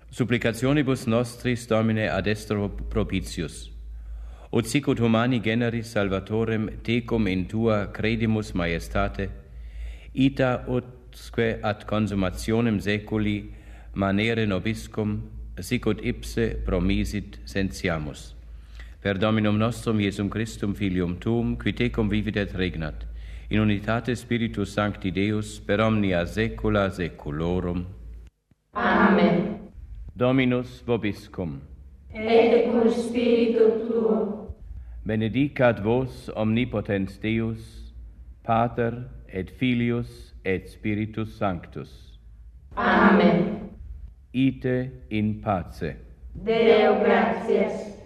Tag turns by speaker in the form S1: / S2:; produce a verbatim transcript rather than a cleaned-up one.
S1: Supplicationibus nostris Domine ad estro propitius. Ut sicut humani generis salvatorem tecum in tua credimus majestate, ita utque ad consumationem seculi manere nobiscum, sicut ipse promisit sentiamus. Per Dominum nostrum Iesum Christum filium tuum, qui tecum vivit et regnat, in unitate Spiritus Sancti Deus, per omnia saecula saeculorum.
S2: Amen.
S1: Dominus vobiscum.
S2: Et cum spiritu tuo.
S1: Benedicat vos omnipotens Deus, Pater et Filius et Spiritus Sanctus.
S2: Amen.
S1: Ite in pace.
S2: Deo gratias.